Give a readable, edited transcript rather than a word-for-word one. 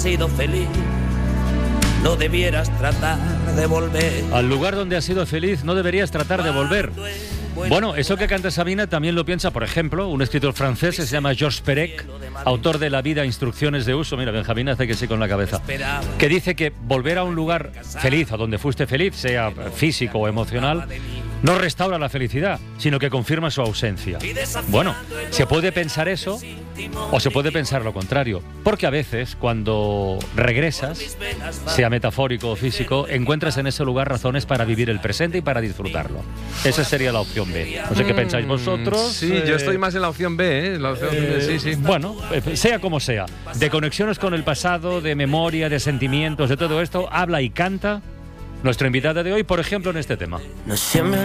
sido feliz, no debieras tratar de volver. Al lugar donde has sido feliz no deberías tratar de volver. Bueno, eso que canta Sabina también lo piensa, por ejemplo, un escritor francés que se llama Georges Perec, autor de La vida, instrucciones de uso. Mira, Benjamín hace que sí con la cabeza. Que dice que volver a un lugar feliz, a donde fuiste feliz, sea físico o emocional, no restaura la felicidad, sino que confirma su ausencia. Bueno, se puede pensar eso o se puede pensar lo contrario, porque a veces cuando regresas, sea metafórico o físico, encuentras en ese lugar razones para vivir el presente y para disfrutarlo. Esa sería la opción B. No sé qué pensáis vosotros. Sí, yo estoy más en la opción B, ¿eh? La opción B, sí. Bueno, sea como sea, de conexiones con el pasado, de memoria, de sentimientos, de todo esto, habla y canta nuestra invitada de hoy, por ejemplo, en este tema. No siempre